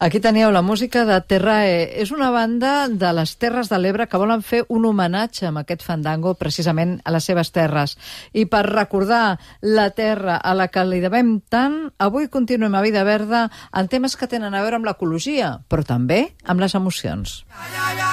Aquí teníeu la música de Terrae. És una banda de les Terres de l'Ebre que volen fer un homenatge amb aquest fandango precisament a les seves terres. I per recordar la terra a la que li devem tant, avui continuem a Vida Verda en temes que tenen a veure amb l'ecologia, però també amb les emocions.